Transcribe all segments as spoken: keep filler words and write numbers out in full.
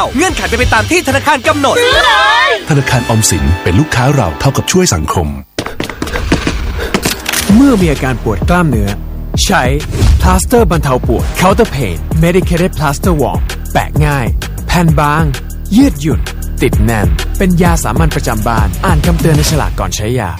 เงื่อนไขเป็นไปตามที่ธนาคารกำหนดซื้อเลยธนาคารออมสินเป็นลูกค้าเราเท่ากับช่วยสังคมเมื่อมีอาการปวดกล้ามเนื้อใช้พลาสเตอร์บรรเทาปวด Counter Pain Medicated Plaster Warm แปะง่ายแผ่นบางยืดหยุ่นติดแน่นเป็นยาสามัญประจำบ้านอ่านคำเตือนในฉลากก่อนใช้ยา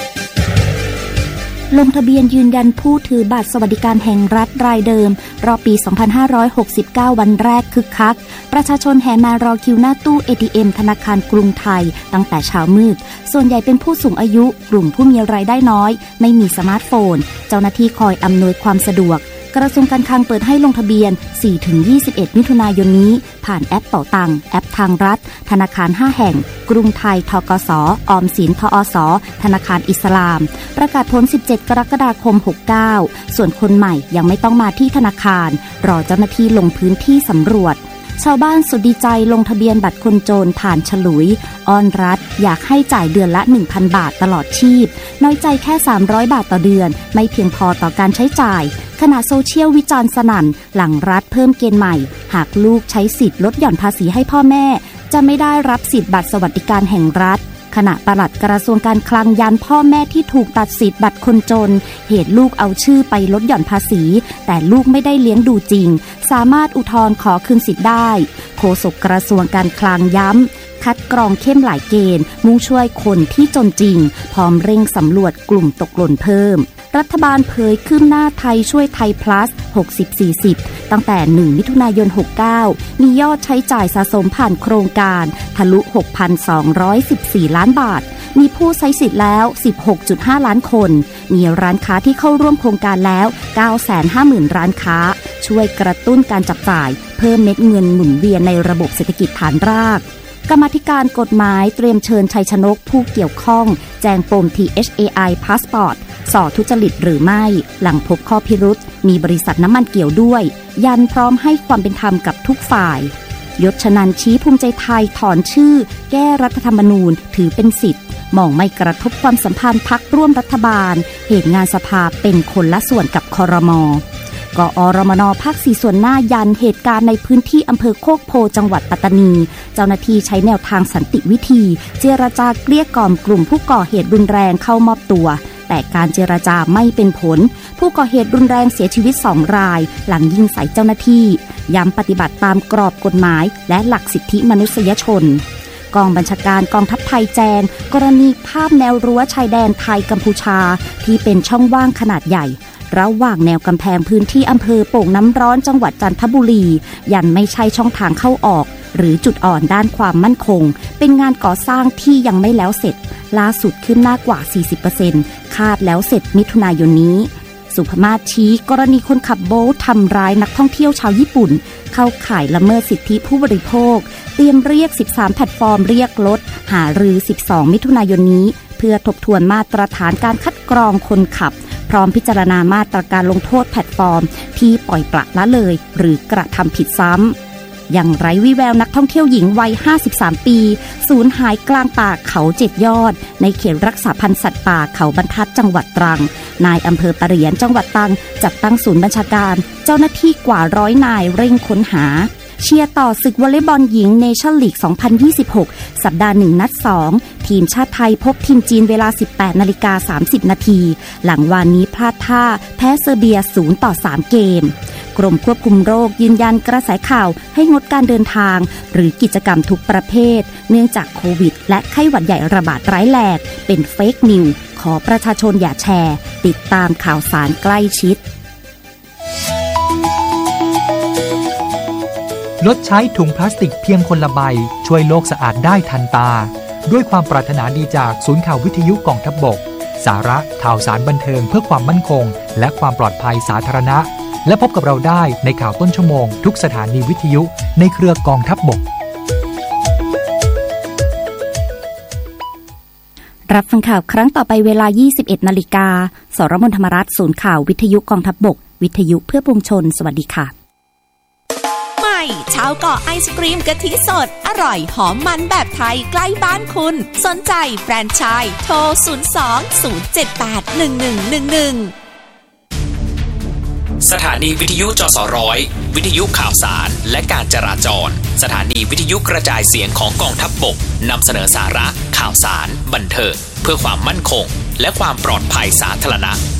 ลงทะเบียนยืนยันผู้ถือบัตรสวัสดิการแห่งรัฐรายเดิมรอบปี สองพันห้าร้อยหกสิบเก้า วันแรกคึกคักประชาชนแห่มารอคิวหน้าตู้ เอ ที เอ็ม ธนาคารกรุงไทยตั้งแต่เช้ามืดส่วนใหญ่เป็นผู้สูงอายุกลุ่มผู้มีรายได้น้อยไม่มีสมาร์ทโฟนเจ้าหน้าที่คอยอำนวยความสะดวกกระทรวงการคลังเปิดให้ลงทะเบียน สี่ถึงยี่สิบเอ็ด มิถุนายนนี้ผ่านแอปเป๋าตังแอปทางรัฐธนาคารห้าแห่งกรุงไทย ธกส ออมสิน ทอส ธนาคารอิสลามประกาศผลสิบเจ็ดกรกฎาคมหกเก้าส่วนคนใหม่ยังไม่ต้องมาที่ธนาคารรอเจ้าหน้าที่ลงพื้นที่สำรวจชาวบ้านสุดดีใจลงทะเบียนบัตรคนจนผ่านฉลุยอ้อนรัฐอยากให้จ่ายเดือนละ หนึ่งพัน บาทตลอดชีพน้อยใจแค่สามร้อยบาทต่อเดือนไม่เพียงพอต่อการใช้จ่ายขณะโซเชียลวิจารณ์สนั่นหลังรัฐเพิ่มเกณฑ์ใหม่หากลูกใช้สิทธิ์ลดหย่อนภาษีให้พ่อแม่จะไม่ได้รับสิทธิ์บัตรสวัสดิการแห่งรัฐขณะปลัดกระทรวงการคลังยันพ่อแม่ที่ถูกตัดสิทธิ์บัตรคนจนเหตุลูกเอาชื่อไปลดหย่อนภาษีแต่ลูกไม่ได้เลี้ยงดูจริงสามารถอุทธรณ์ขอคืนสิทธิ์ได้โฆษกกระทรวงการคลังย้ำคัดกรองเข้มหลายเกณฑ์มุ่งช่วยคนที่จนจริงพร้อมเร่งสำรวจกลุ่มตกหล่นเพิ่มรัฐบาลเผยคืบหน้าไทยช่วยไทย plus หกสิบ สี่สิบ ตั้งแต่หนึ่งมิถุนายนหกเก้ามียอดใช้จ่ายสะสมผ่านโครงการทะลุ หกพันสองร้อยสิบสี่ ล้านบาทมีผู้ใช้สิทธิ์แล้ว สิบหกจุดห้า ล้านคนมีร้านค้าที่เข้าร่วมโครงการแล้ว เก้าแสนห้าหมื่น ร้านค้าช่วยกระตุ้นการจับจ่ายเพิ่มเม็ดเงินหมุนเวียนในระบบเศรษฐกิจฐานรากกรรมาธิการกฎหมายเตรียมเชิญชัยชนกผู้เกี่ยวข้องแจงปม ที เอช เอ ไอ Passport ส่อทุจริตหรือไม่หลังพบข้อพิรุษมีบริษัทน้ำมันเกี่ยวด้วยยันพร้อมให้ความเป็นธรรมกับทุกฝ่ายยศชนันท์ชี้ภูมิใจไทยถอนชื่อแก้รัฐธรรมนูญถือเป็นสิทธิ์มองไม่กระทบความสัมพันธ์พรรคร่วมรัฐบาลเหตุงานสภาเป็นคนละส่วนกับครม.กอรมน.ภาคสี่ส่วนหน้ายันเหตุการณ์ในพื้นที่อำเภอโคกโพจังหวัดปัตตานีเจ้าหน้าที่ใช้แนวทางสันติวิธีเจรจาเกลี้ยกล่อมกลุ่มผู้ก่อเหตุรุนแรงเข้ามอบตัวแต่การเจรจาไม่เป็นผลผู้ก่อเหตุรุนแรงเสียชีวิตสองรายหลังยิงใส่เจ้าหน้าที่ย้ำปฏิบัติตามกรอบกฎหมายและหลักสิทธิมนุษยชนกองบัญชาการกองทัพไทยแจงกรณีภาพแนวรั้วชายแดนไทยกัมพูชาที่เป็นช่องว่างขนาดใหญ่ระหว่างแนวกำแพงพื้นที่อำเภอโป่งน้ำร้อนจังหวัดจันทบุรียันไม่ใช่ช่องทางเข้าออกหรือจุดอ่อนด้านความมั่นคงเป็นงานก่อสร้างที่ยังไม่แล้วเสร็จล่าสุดขึ้นหน้ากว่า สี่สิบเปอร์เซ็นต์ คาดแล้วเสร็จมิถุนายนนี้สุภมาศชี้กรณีคนขับโบ๊ททำร้ายนักท่องเที่ยวชาวญี่ปุ่นเข้าข่ายละเมิดสิทธิผู้บริโภคเตรียมเรียกสิบสามแพลตฟอร์มเรียกลดหารือสิบสองมิถุนายนนี้เพื่อทบทวนมาตรฐานการคัดกรองคนขับพร้อมพิจารณามาตรการลงโทษแพลตฟอร์มที่ปล่อยปละละเลยหรือกระทำผิดซ้ำยังไร้วิแววนักท่องเที่ยวหญิงวัยห้าสิบสามปีสูญหายกลางป่าเขาเจ็ดยอดในเขตรักษาพันธุ์สัตว์ป่าเขาบรรทัดจังหวัดตรังนายอำเภอปะเหรียญจังหวัดตรังจัดตั้งศูนย์บัญชาการเจ้าหน้าที่กว่าร้อยนายเร่งค้นหาเชียร์ต่อศึกวอลเลย์บอลหญิงเนชั่นลีกสองพันยี่สิบหกสัปดาห์หนึ่งนัดสองทีมชาติไทยพบทีมจีนเวลา สิบแปดนาฬิกาสามสิบนาทีหลังวานนี้พลาดท่าแพ้เซอร์เบียศูนย์ต่อสามเกมกรมควบคุมโรคยืนยันกระแสข่าวให้งดการเดินทางหรือกิจกรรมทุกประเภทเนื่องจากโควิดและไข้หวัดใหญ่ระบาดร้ายแรงเป็นเฟกนิวส์ขอประชาชนอย่าแชร์ติดตามข่าวสารใกล้ชิดลดใช้ถุงพลาสติกเพียงคนละใบช่วยโลกสะอาดได้ทันตาด้วยความปรารถนาดีจากศูนย์ข่าววิทยุกองทัพบกสาระข่าวสารบันเทิงเพื่อความมั่นคงและความปลอดภัยสาธารณะและพบกับเราได้ในข่าวต้นชั่วโมงทุกสถานีวิทยุในเครือกองทัพบกรับฟังข่าวครั้งต่อไปเวลา ยี่สิบเอ็ดนาฬิกา สรมนธรรมรัฐศูนย์ข่าววิทยุกองทัพบกวิทยุเพื่อปวงชนสวัสดีค่ะชาวเกาะไอศกรีมกะทิสดอร่อยหอมมันแบบไทยใกล้บ้านคุณสนใจแฟรนไชส์โทรศูนย์ สอง ศูนย์ เจ็ด แปด หนึ่ง หนึ่ง หนึ่ง หนึ่งสถานีวิทยุจสร้อยวิทยุข่าวสารและการจราจรสถานีวิทยุกระจายเสียงของกองทัพบกนำเสนอสาระข่าวสารบันเทิงเพื่อความมั่นคงและความปลอดภัยสาธารณะ